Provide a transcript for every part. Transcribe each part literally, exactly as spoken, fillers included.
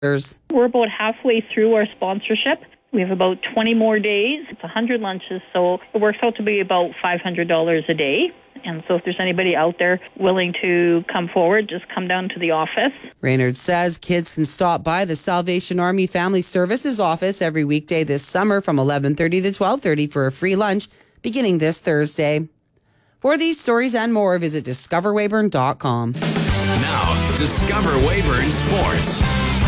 We're about halfway through our sponsorship. We have about twenty more days. It's one hundred lunches, so it works out to be about five hundred dollars a day. And so if there's anybody out there willing to come forward, just come down to the office. Raynard says kids can stop by the Salvation Army Family Services office every weekday this summer from eleven thirty to twelve thirty for a free lunch beginning this Thursday. For these stories and more, visit discover weyburn dot com. Now, Discover Weyburn Sports.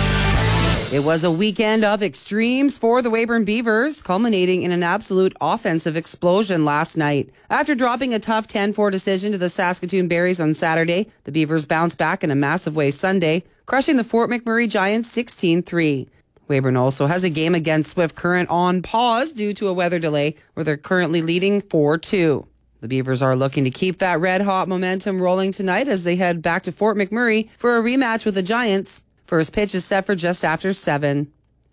It was a weekend of extremes for the Weyburn Beavers, culminating in an absolute offensive explosion last night. After dropping a tough ten four decision to the Saskatoon Berries on Saturday, the Beavers bounced back in a massive way Sunday, crushing the Fort McMurray Giants sixteen three. Weyburn also has a game against Swift Current on pause due to a weather delay, where they're currently leading four two. The Beavers are looking to keep that red-hot momentum rolling tonight as they head back to Fort McMurray for a rematch with the Giants. First pitch is set for just after seven.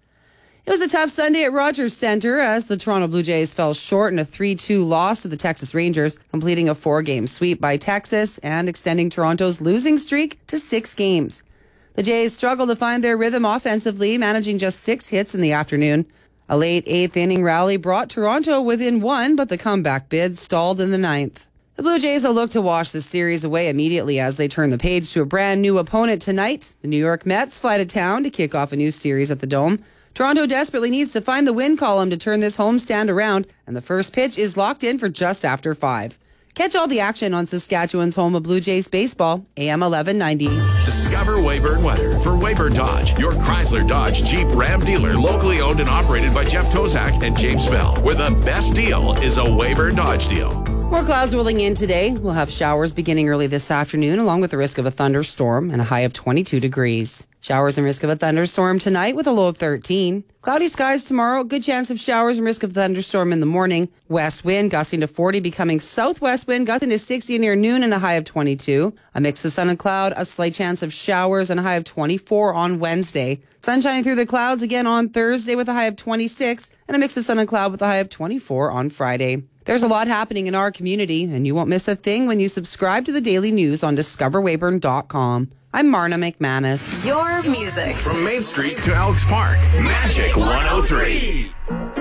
It was a tough Sunday at Rogers Centre as the Toronto Blue Jays fell short in a three two loss to the Texas Rangers, completing a four-game sweep by Texas and extending Toronto's losing streak to six games. The Jays struggled to find their rhythm offensively, managing just six hits in the afternoon. A late eighth-inning rally brought Toronto within one, but the comeback bid stalled in the ninth. The Blue Jays will look to wash the series away immediately as they turn the page to a brand new opponent tonight. The New York Mets fly to town to kick off a new series at the Dome. Toronto desperately needs to find the win column to turn this homestand around, and the first pitch is locked in for just after five. Catch all the action on Saskatchewan's home of Blue Jays baseball, A M eleven ninety. Discover Weyburn weather for Weyburn Dodge, your Chrysler Dodge Jeep Ram dealer, locally owned and operated by Jeff Tozak and James Bell, where the best deal is a Weyburn Dodge deal. More clouds rolling in today. We'll have showers beginning early this afternoon, along with the risk of a thunderstorm and a high of twenty-two degrees. Showers and risk of a thunderstorm tonight with a low of thirteen. Cloudy skies tomorrow. Good chance of showers and risk of thunderstorm in the morning. West wind gusting to forty, becoming southwest wind gusting to sixty near noon and a high of twenty-two. A mix of sun and cloud, a slight chance of showers and a high of twenty-four on Wednesday. Sun shining through the clouds again on Thursday with a high of twenty-six and a mix of sun and cloud with a high of twenty-four on Friday. There's a lot happening in our community, and you won't miss a thing when you subscribe to the daily news on discover weyburn dot com. I'm Marna McManus. Your music. From Main Street to Elks Park, Magic one oh three.